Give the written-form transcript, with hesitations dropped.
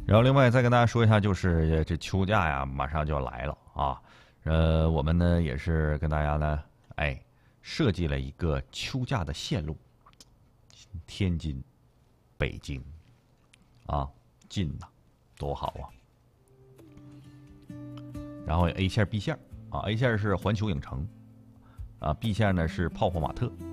然后另外再跟大家说一下，就是这秋假呀，马上就要来了啊。我们呢也是跟大家呢，设计了一个秋假的线路，天津、北京，啊，近呐，多好啊。然后 A 线、B 线啊，A 线是环球影城，啊，B 线呢是泡泡玛特，